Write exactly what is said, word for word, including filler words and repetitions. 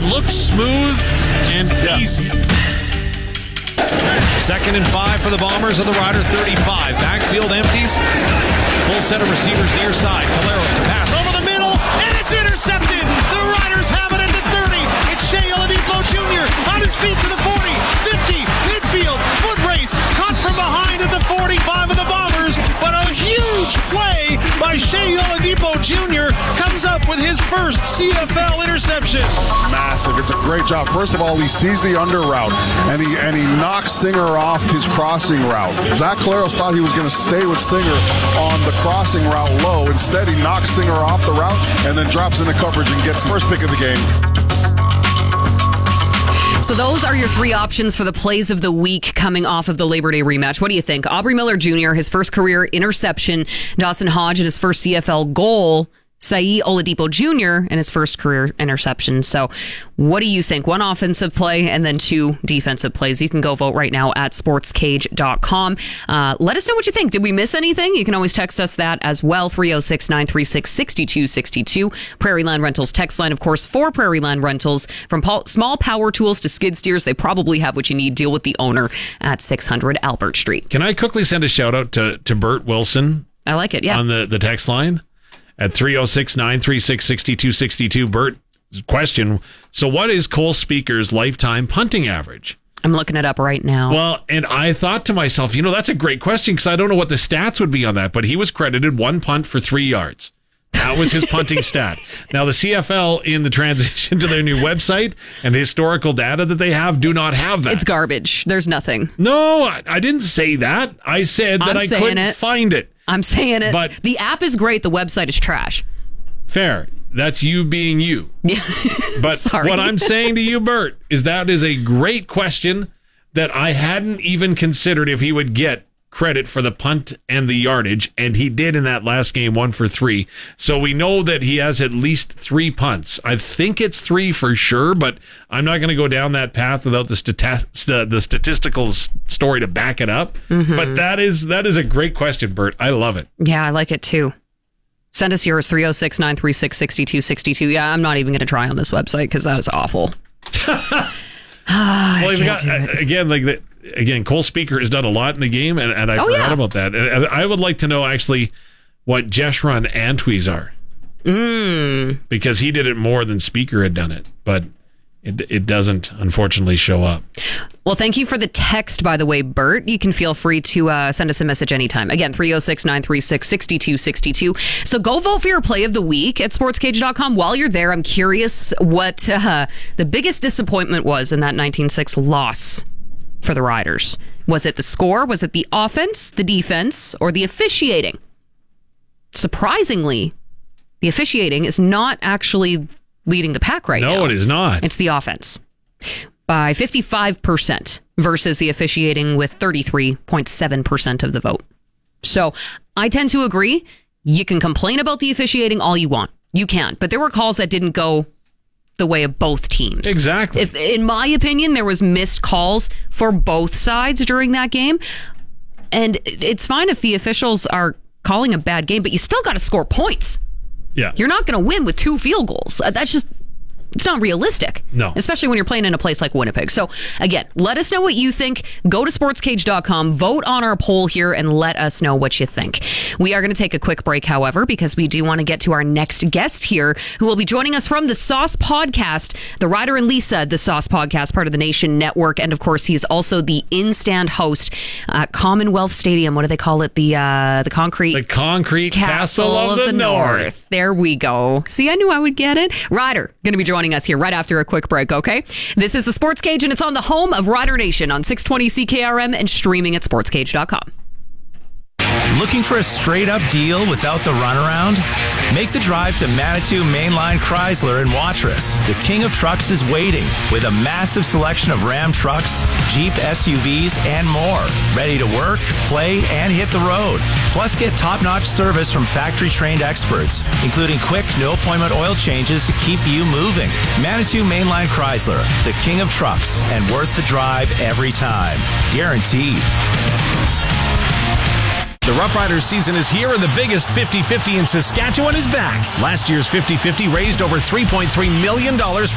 looked smooth and Yeah. easy. Second and five for the Bombers of the Rider thirty-five. Backfield empties. Full set of receivers near side. Caleros to pass over the middle, and it's intercepted. The Riders have it at the thirty. It's Shea Oladipo Junior on his feet to the forty, fifty, midfield, foot race, caught from behind at the forty-five of the Bombers, but a huge play by Shea Oladipo Junior comes up with his first C F L interception. Massive. It's a great job. First of all, he sees the under route, and he and he knocks Singer off his crossing route. Zach Caleros thought he was going to stay with Singer on the crossing route low. Instead, he knocks Singer off the route and then drops into coverage and gets the first pick of the game. So those are your three options for the plays of the week coming off of the Labor Day rematch. What do you think? Aubrey Miller Junior, his first career interception. Dawson Hodge and his first C F L goal. Shea Oladipo Junior and his first career interception. So what do you think? One offensive play and then two defensive plays. You can go vote right now at sports cage dot com. Uh, let us know what you think. Did we miss anything? You can always text us that as well. three oh six, nine three six, six two six two. Prairie Land Rentals text line, of course, for Prairie Land Rentals. From po- small power tools to skid steers, they probably have what you need. Deal with the owner at six hundred Albert Street. Can I quickly send a shout out to, to Bert Wilson? I like it, yeah. On the, the text line at three oh six, nine three six, six two six two. Bert, question. So what is Cole Speaker's lifetime punting average? I'm looking it up right now. Well, and I thought to myself, you know, that's a great question because I don't know what the stats would be on that, but he was credited one punt for three yards. That was his punting stat. Now, the C F L, in the transition to their new website and the historical data that they have, do not have that. It's garbage. There's nothing. No, I, I didn't say that. I said that I'm I saying couldn't it. find it. I'm saying it. But the app is great. The website is trash. Fair. That's you being you. Yeah. But Sorry. what I'm saying to you, Bert, is that is a great question that I hadn't even considered if he would get credit for the punt and the yardage, and he did in that last game, one for three. So we know that he has at least three punts. I think it's three for sure, but I'm not going to go down that path without the, stati- the, the statistical story to back it up. Mm-hmm. But that is that is a great question, Bert. I love it. Yeah, I like it too. Send us yours, three oh six, nine three six, six two six two. Yeah, I'm not even going to try on this website because that is awful. Well, you've got, again, like the, again, Cole Speaker has done a lot in the game, and, and I oh, forgot yeah. about that. And I would like to know actually what Jeshurun Antwi's are, mm. because he did it more than Speaker had done it, but it it doesn't unfortunately show up. Well, thank you for the text, by the way, Bert. You can feel free to uh, send us a message anytime. Again, three oh six, nine three six, six two six two. So go vote for your play of the week at sports cage dot com. While you're there, I'm curious what uh, the biggest disappointment was in that nineteen six loss for the Riders. Was it the score? Was it the offense, the defense, or the officiating? Surprisingly, the officiating is not actually leading the pack right no, now. No, it is not. It's the offense by fifty-five percent versus the officiating with thirty-three point seven percent of the vote. So I tend to agree. You can complain about the officiating all you want. You can. But there were calls that didn't go the way of both teams. Exactly. If, in my opinion, there was missed calls for both sides during that game. And it's fine if the officials are calling a bad game, but you still got to score points. Yeah. You're not going to win with two field goals. That's just, it's not realistic. No. Especially when you're playing in a place like Winnipeg. So, again, let us know what you think. Go to sports cage dot com, vote on our poll here, and let us know what you think. We are going to take a quick break, however, because we do want to get to our next guest here, who will be joining us from the Sauce Podcast, the Ryder and Lisa, the Sauce Podcast, part of the Nation Network. And, of course, he's also the in-stand host at Commonwealth Stadium. What do they call it? The uh, the concrete... The concrete castle, castle of, of the, the North. North. There we go. See, I knew I would get it. Ryder, going to be joining us here right after a quick break, okay? This is the Sports Cage, and it's on the home of Rider Nation on six twenty C K R M and streaming at sports cage dot com. Looking for a straight-up deal without the runaround? Make the drive to Manitou Mainline Chrysler in Watrous. The king of trucks is waiting with a massive selection of Ram trucks, Jeep S U Vs, and more. Ready to work, play, and hit the road. Plus, get top-notch service from factory-trained experts, including quick, no-appointment oil changes to keep you moving. Manitou Mainline Chrysler, the king of trucks, and worth the drive every time. Guaranteed. The Rough Riders season is here, and the biggest fifty fifty in Saskatchewan is back. Last year's fifty fifty raised over three point three million dollars